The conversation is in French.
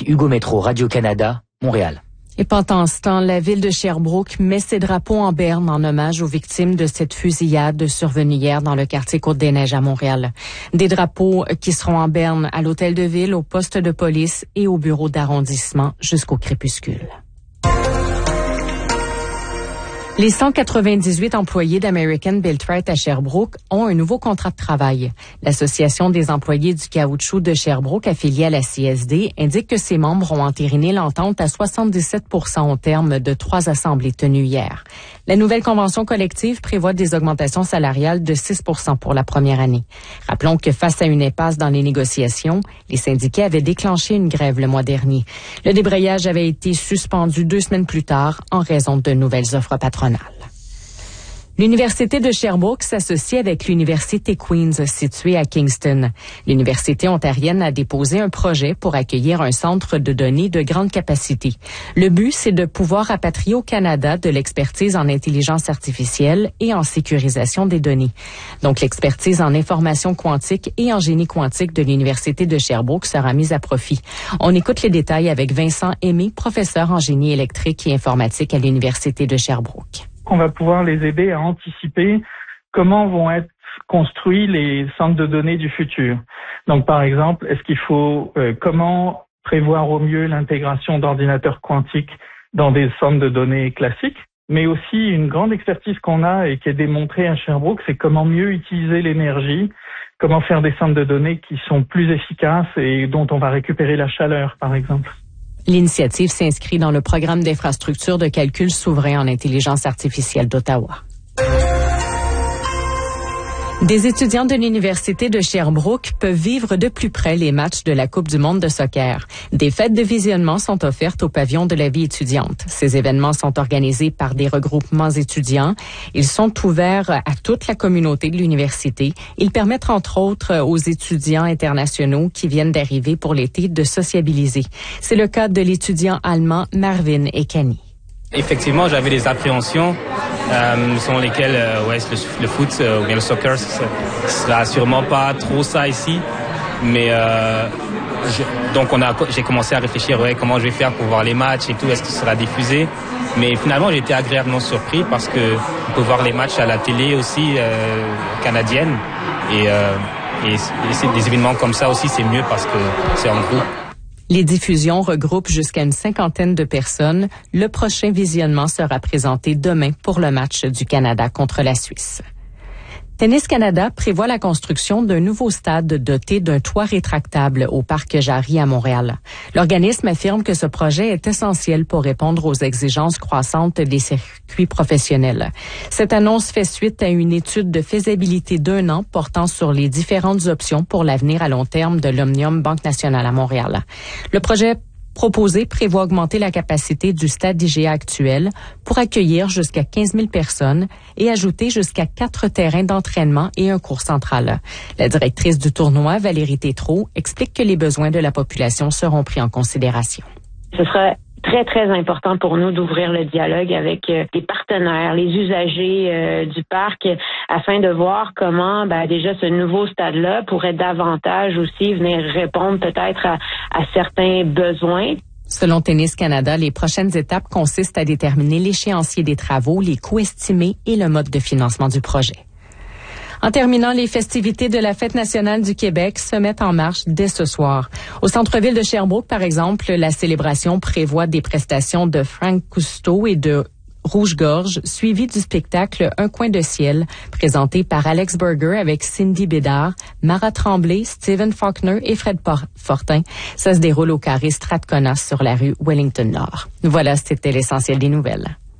Ici Hugo Métro, Radio-Canada, Montréal. Et pendant ce temps, la ville de Sherbrooke met ses drapeaux en berne en hommage aux victimes de cette fusillade survenue hier dans le quartier Côte-des-Neiges à Montréal. Des drapeaux qui seront en berne à l'hôtel de ville, au poste de police et au bureau d'arrondissement jusqu'au crépuscule. Les 198 employés d'American Biltrite à Sherbrooke ont un nouveau contrat de travail. L'Association des employés du caoutchouc de Sherbrooke, affiliée à la CSD, indique que ses membres ont entériné l'entente à 77% au terme de 3 assemblées tenues hier. La nouvelle convention collective prévoit des augmentations salariales de 6% pour la première année. Rappelons que face à une impasse dans les négociations, les syndicats avaient déclenché une grève le mois dernier. Le débrayage avait été suspendu 2 semaines plus tard en raison de nouvelles offres patronales. L'Université de Sherbrooke s'associe avec l'Université Queen's située à Kingston. L'Université ontarienne a déposé un projet pour accueillir un centre de données de grande capacité. Le but, c'est de pouvoir rapatrier au Canada de l'expertise en intelligence artificielle et en sécurisation des données. Donc, l'expertise en information quantique et en génie quantique de l'Université de Sherbrooke sera mise à profit. On écoute les détails avec Vincent Aimé, professeur en génie électrique et informatique à l'Université de Sherbrooke. On va pouvoir les aider à anticiper comment vont être construits les centres de données du futur. Donc, par exemple, est-ce qu'il faut comment prévoir au mieux l'intégration d'ordinateurs quantiques dans des centres de données classiques, mais aussi une grande expertise qu'on a et qui est démontrée à Sherbrooke, c'est comment mieux utiliser l'énergie, comment faire des centres de données qui sont plus efficaces et dont on va récupérer la chaleur, par exemple. L'initiative s'inscrit dans le programme d'infrastructure de calcul souverain en intelligence artificielle d'Ottawa. Des étudiants de l'Université de Sherbrooke peuvent vivre de plus près les matchs de la Coupe du monde de soccer. Des fêtes de visionnement sont offertes au pavillon de la vie étudiante. Ces événements sont organisés par des regroupements étudiants. Ils sont ouverts à toute la communauté de l'université. Ils permettent entre autres aux étudiants internationaux qui viennent d'arriver pour l'été de sociabiliser. C'est le cas de l'étudiant allemand Marvin Ekani. Effectivement, j'avais des appréhensions selon lesquelles le foot ou bien le soccer ce sera sûrement pas trop ça ici, mais j'ai commencé à réfléchir comment je vais faire pour voir les matchs et tout, est-ce que ce sera diffusé, mais finalement j'ai été agréablement surpris parce que on peut voir les matchs à la télé aussi canadienne et c'est des événements comme ça aussi, c'est mieux parce que c'est en groupe. Les diffusions regroupent jusqu'à une 50aine de personnes. Le prochain visionnement sera présenté demain pour le match du Canada contre la Suisse. Tennis Canada prévoit la construction d'un nouveau stade doté d'un toit rétractable au Parc Jarry à Montréal. L'organisme affirme que ce projet est essentiel pour répondre aux exigences croissantes des circuits professionnels. Cette annonce fait suite à une étude de faisabilité d'1 an portant sur les différentes options pour l'avenir à long terme de l'Omnium Banque Nationale à Montréal. Le projet proposé prévoit augmenter la capacité du stade IGA actuel pour accueillir jusqu'à 15 000 personnes et ajouter jusqu'à 4 terrains d'entraînement et un court central. La directrice du tournoi, Valérie Tétrault, explique que les besoins de la population seront pris en considération. Ce sera très, très important pour nous d'ouvrir le dialogue avec les partenaires, les usagers du parc, afin de voir comment déjà ce nouveau stade-là pourrait davantage aussi venir répondre peut-être à certains besoins. Selon Tennis Canada, les prochaines étapes consistent à déterminer l'échéancier des travaux, les coûts estimés et le mode de financement du projet. En terminant, les festivités de la Fête nationale du Québec se mettent en marche dès ce soir. Au centre-ville de Sherbrooke, par exemple, la célébration prévoit des prestations de Frank Cousteau et de Rouge-Gorge, suivi du spectacle Un coin de ciel, présenté par Alex Burger avec Cindy Bédard, Mara Tremblay, Stephen Faulkner et Fred Fortin. Ça se déroule au carré Strathcona sur la rue Wellington-Nord. Voilà, c'était l'essentiel des nouvelles.